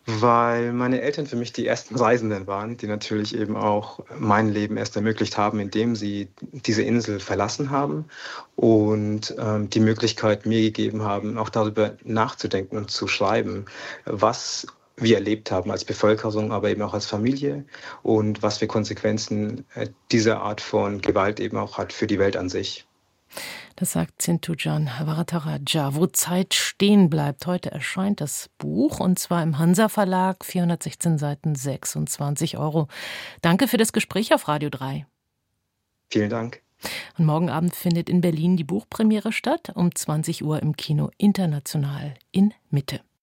Weil meine Eltern für mich die ersten Reisenden waren, die natürlich eben auch mein Leben erst ermöglicht haben, indem sie diese Insel verlassen haben und die Möglichkeit mir gegeben haben, auch darüber nachzudenken und zu schreiben, was wir erlebt haben als Bevölkerung, aber eben auch als Familie und was für Konsequenzen diese Art von Gewalt eben auch hat für die Welt an sich. Das sagt Cintujan Varadaraja. Wo Zeit stehen bleibt. Heute erscheint das Buch, und zwar im Hansa Verlag, 416 Seiten, 26 €. Danke für das Gespräch auf Radio 3. Vielen Dank. Und morgen Abend findet in Berlin die Buchpremiere statt, um 20 Uhr im Kino International in Mitte.